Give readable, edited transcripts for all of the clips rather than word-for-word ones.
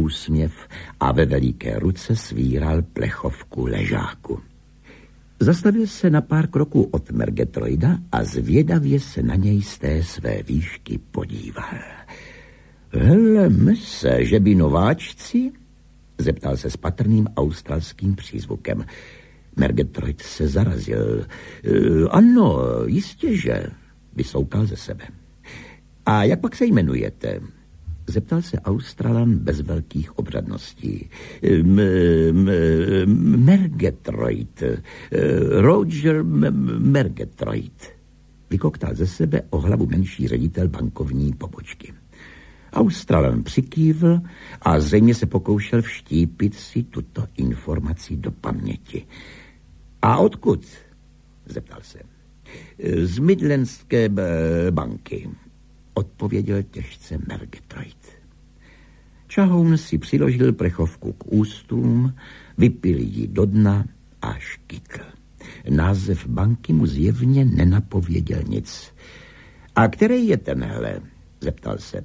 úsměv a ve veliké ruce svíral plechovku ležáku. Zastavil se na pár kroků od Mergetroida a zvědavě se na něj z té své výšky podíval. Hele, se, že by nováčci? Zeptal se s patrným australským přízvukem. Mergetroid se zarazil. Ano, jistě, že, vysoukal ze sebe. A jak pak se jmenujete? Zeptal se Australan bez velkých obřadností. Mergetroid. Roger Mergetroid. Vykoktal ze sebe o hlavu menší ředitel bankovní pobočky. Australan přikývl a zřejmě se pokoušel vštípit si tuto informaci do paměti. A odkud? Zeptal se. Z Midlandské banky, odpověděl těžce Mergetroid. Čahoun si přiložil plechovku k ústům, vypil ji do dna a škytl. Název banky mu zjevně nenapověděl nic. A který je tenhle? Zeptal se.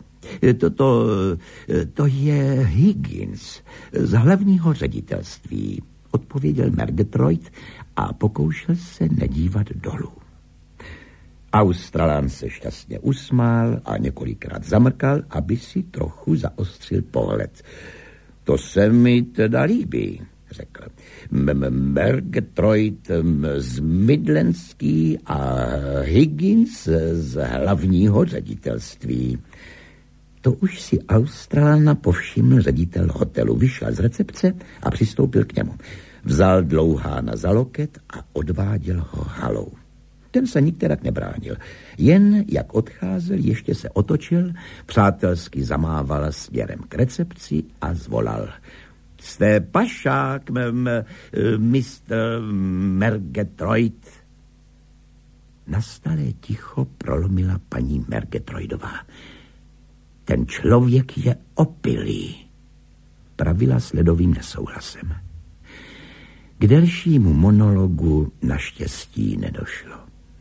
To je Higgins z hlavního ředitelství, odpověděl Mergetroid a pokoušel se nedívat dolů. Australán se šťastně usmál a několikrát zamrkal, aby si trochu zaostřil pohled. To se mi teda líbí, řekl. Mergetroid z Midlandský a Higgins z hlavního ředitelství. To už si Australana povšiml ředitel hotelu. Vyšel z recepce a přistoupil k němu. Vzal Dlouhána za loket a odváděl ho halou. Ten se nikterak nebránil. Jen jak odcházel, ještě se otočil, přátelsky zamával směrem k recepci a zvolal. Jste pašák, mistr Mergetroid. Nastalé ticho prolomila paní Mergetroidová. Ten člověk je opilý, pravila s ledovým nesouhlasem. K delšímu monologu naštěstí nedošlo.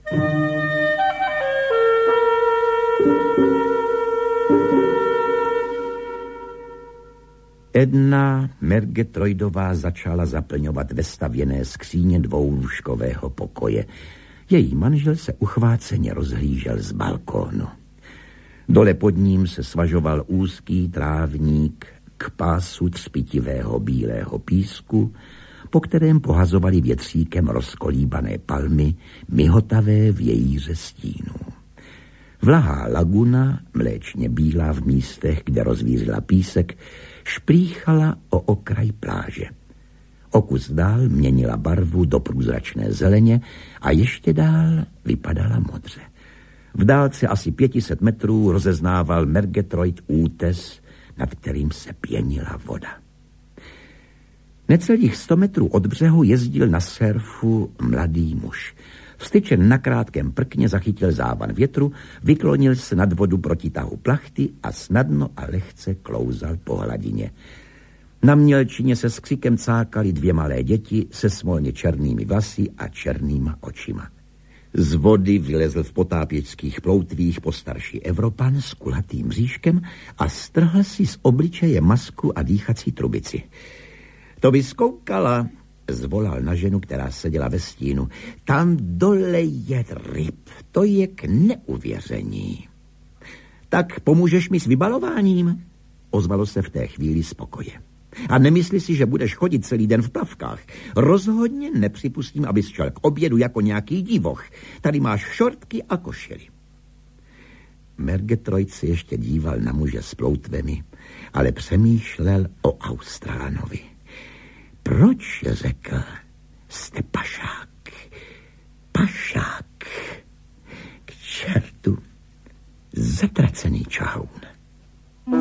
Edna Mergetroidová začala zaplňovat vestavěné skříně dvoulůžkového pokoje. Její manžel se uchváceně rozhlížel z balkónu. Dole pod ním se svažoval úzký trávník k pásu třpitivého bílého písku, po kterém pohazovali větříkem rozkolíbané palmy, mihotavé vějíře stínů. Vlahá laguna, mléčně bílá v místech, kde rozvířila písek, šplíchala o okraj pláže. O kus dál měnila barvu do průzračné zeleně a ještě dál vypadala modře. V dálce asi 500 metrů rozeznával Mergetroid útes, nad kterým se pěnila voda. Necelých 100 metrů od břehu jezdil na surfu mladý muž. Vstyčen na krátkém prkně zachytil závan větru, vyklonil se nad vodu proti tahu plachty a snadno a lehce klouzal po hladině. Na mělčině se s křikem cákali 2 malé děti se smolně černými vlasy a černýma očima. Z vody vylezl v potápěčských ploutvích postarší Evropan s kulatým bříškem a strhl si z obličeje masku a dýchací trubici. To by zkoukala, zvolal na ženu, která seděla ve stínu. Tam dole je ryb, to je k neuvěření. Tak pomůžeš mi s vybalováním? Ozvalo se v té chvíli z pokoje. A nemysli si, že budeš chodit celý den v plavkách. Rozhodně nepřipustím, abys šel k obědu jako nějaký divoch. Tady máš šortky a košily. Mergetroid se ještě díval na muže s ploutvemi, ale přemýšlel o Australanovi. Proč, řekl, jste pašák? Pašák. K čertu, zatracený čahoun.